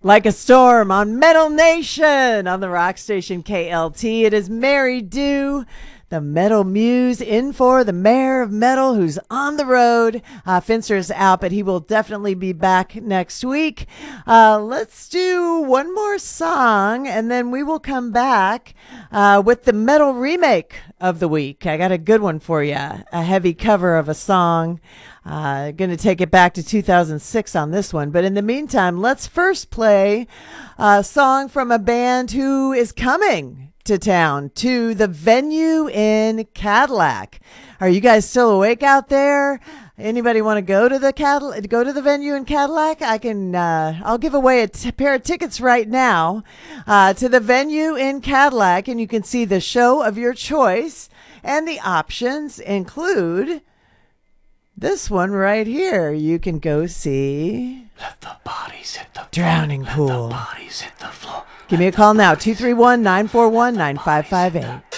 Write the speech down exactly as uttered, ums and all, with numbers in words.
Like a storm on Metal Nation on the rock station K L T. It is Mary Dew, the Metal Muse, in for the Mayor of Metal, who's on the road. Uh, Finster's out, but he will definitely be back next week. Uh, let's do one more song, and then we will come back uh, with the metal remake of the week. I got a good one for you, a heavy cover of a song. Uh, going to take it back to two thousand six on this one. But in the meantime, let's first play a song from a band who is coming to town, to the Venue in Cadillac. Are you guys still awake out there? Anybody want to go to the Cadillac, go to the Venue in Cadillac? I can, uh, I'll give away a t- pair of tickets right now uh, to the Venue in Cadillac, and you can see the show of your choice. And the options include this one right here. You can go see Let the bodies hit the Drowning floor. Pool. Let the bodies hit the floor. Give me a call now, two three one, nine four one, nine five five eight.